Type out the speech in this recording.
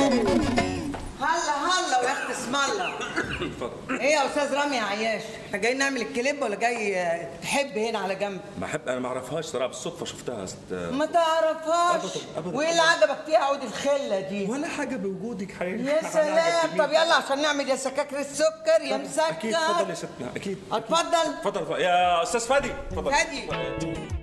هلا ويا اخت اسم الله. اتفضل. ايه يا استاذ رامي عياش، احنا جايين نعمل الكليب ولا جاي تحب هنا على جنب؟ انا ما اعرفهاش صراحه، بالصدفه شفتها ما تعرفهاش؟ أبداً. وايه اللي عجبك فيها عود الخله دي؟ ولا حاجه بوجودك حقيقي. يا سلام. طب يلا عشان نعمل يا سكاكر السكر يا مسكر. اكيد اتفضل يا ستنا اكيد. اتفضل. اتفضل يا استاذ فادي. اتفضل فادي.